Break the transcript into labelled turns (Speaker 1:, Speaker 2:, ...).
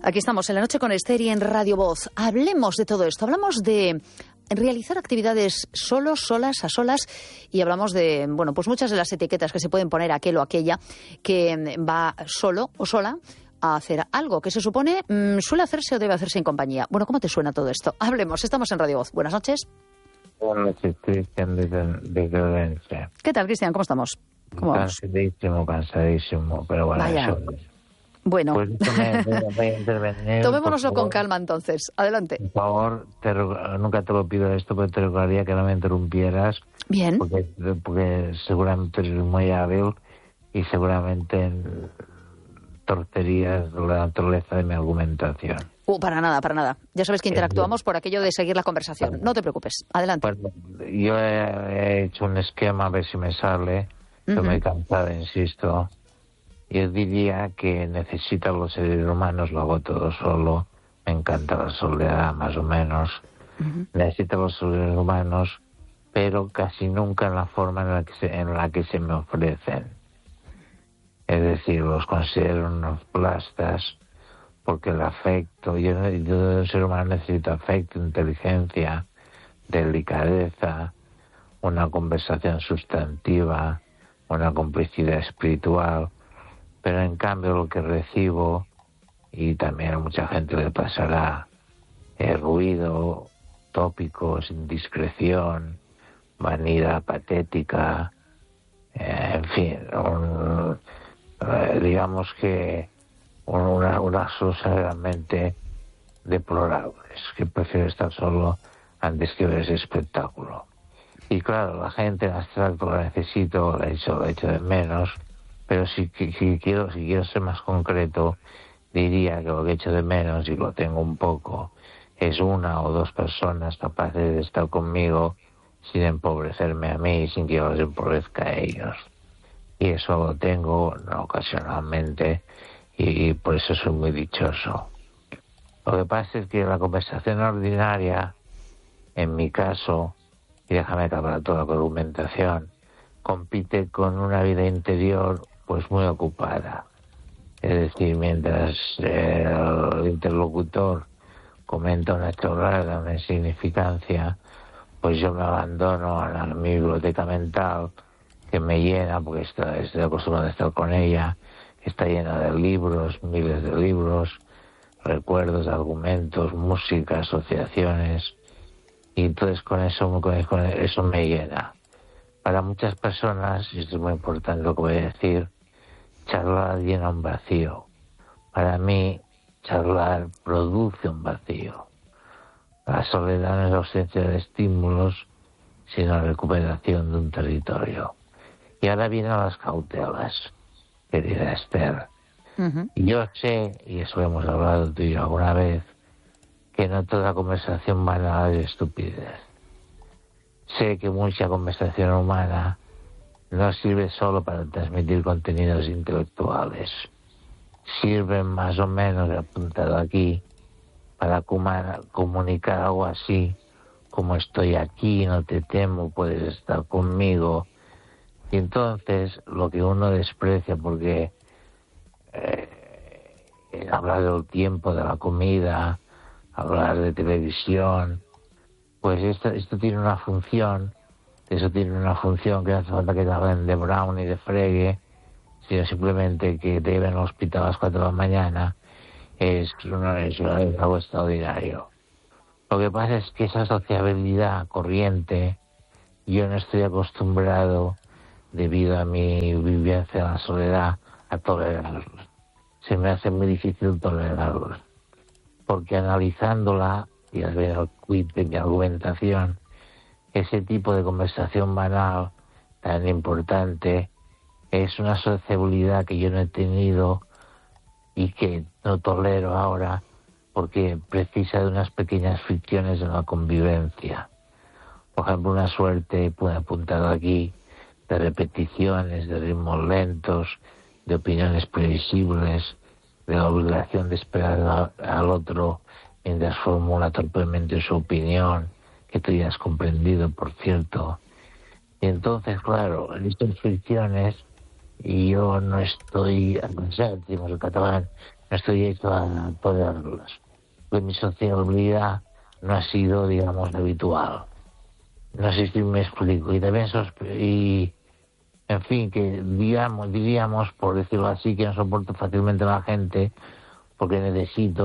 Speaker 1: Aquí estamos en La Noche con Esther y en Radio Voz. Hablemos de todo esto. Hablamos de realizar actividades solos, solas, a solas, y hablamos de, bueno, pues muchas de las etiquetas que se pueden poner a aquel o aquella que va solo o sola a hacer algo que se supone suele hacerse o debe hacerse en compañía. Bueno, ¿cómo te suena todo esto? Hablemos, estamos en Radio Voz. Buenas noches.
Speaker 2: Buenas noches, Cristian, desde Orense.
Speaker 1: ¿Qué tal, Cristian? ¿Cómo estamos? ¿Cómo vamos?
Speaker 2: Cansadísimo, pero bueno,
Speaker 1: vaya.
Speaker 2: Eso.
Speaker 1: Bueno,
Speaker 2: Pues voy a intervenir.
Speaker 1: tomémonoslo con calma entonces. Adelante.
Speaker 2: Por favor, nunca te lo pido esto, pero te rogaría que no me interrumpieras.
Speaker 1: Bien.
Speaker 2: Porque seguramente eres muy hábil y seguramente torcerías la naturaleza de mi argumentación.
Speaker 1: Para nada, para nada. Ya sabes que interactuamos por aquello de seguir la conversación. No te preocupes. Adelante.
Speaker 2: Bueno, yo he hecho un esquema a ver si me sale. Estoy muy cansada, insisto. Yo diría que necesito a los seres humanos, lo hago todo solo. Me encanta la soledad, más o menos. Necesito a los seres humanos, pero casi nunca en la forma en la que se me ofrecen. Es decir, los considero unos plastas, porque el afecto, yo de un ser humano necesito afecto, inteligencia, delicadeza, una conversación sustantiva, una complicidad espiritual. Pero en cambio lo que recibo, y también a mucha gente le pasará, es ruido, tópicos, indiscreción, vanidad patética, en fin, digamos que unas cosas realmente deplorables, que prefiero estar solo antes que ver ese espectáculo. Y claro, la gente en abstracto la necesito, la echo de menos. Pero si quiero ser más concreto, diría que lo que echo de menos, y lo tengo un poco, es una o dos personas capaces de estar conmigo sin empobrecerme a mí, sin que yo los empobrezca a ellos. Y eso lo tengo ocasionalmente, y por eso soy muy dichoso. Lo que pasa es que la conversación ordinaria, en mi caso, y déjame acabar toda la argumentación, compite con una vida interior pues muy ocupada. Es decir, mientras el interlocutor comenta una chorrada, una insignificancia, pues yo me abandono a mi biblioteca mental, que me llena, porque estoy acostumbrado a estar con ella, que está llena de libros, miles de libros, recuerdos, argumentos, música, asociaciones, y entonces con eso me llena. Para muchas personas, y esto es muy importante lo que voy a decir, charlar llena un vacío. Para mí, charlar produce un vacío. La soledad no es la ausencia de estímulos, sino la recuperación de un territorio. Y ahora vienen las cautelas, querida Esther. Y yo sé, y eso hemos hablado tú y yo alguna vez, que no toda conversación banal es estupidez. Sé que mucha conversación humana no sirve solo para transmitir contenidos intelectuales. Sirven más o menos, apuntado aquí, para comunicar algo así como estoy aquí, no te temo, puedes estar conmigo. Y entonces lo que uno desprecia, porque hablar del tiempo, de la comida, hablar de televisión, pues esto tiene una función. Eso tiene una función que no hace falta que te hablen de Brown y de Frege, sino simplemente que te lleven al hospital a las 4 de la mañana. Es algo extraordinario. Lo que pasa es que esa sociabilidad corriente, yo no estoy acostumbrado, debido a mi vivencia en la soledad, a tolerarlos. Se me hace muy difícil tolerarlos. Porque analizándola, y al ver el quid de mi argumentación, ese tipo de conversación banal tan importante es una sociabilidad que yo no he tenido y que no tolero ahora porque precisa de unas pequeñas fricciones en la convivencia. Por ejemplo, una suerte, apuntado aquí, de repeticiones, de ritmos lentos, de opiniones previsibles, de la obligación de esperar al otro mientras formula torpemente su opinión, que tú ya has comprendido, por cierto. Y entonces, claro, en estas fricciones y yo no estoy, decimos el catalán, no estoy hecho a tolerarlas. Pues mi sociabilidad no ha sido, digamos, habitual. No sé si me explico. Y también en fin, que diríamos, por decirlo así, que no soporto fácilmente a la gente porque necesito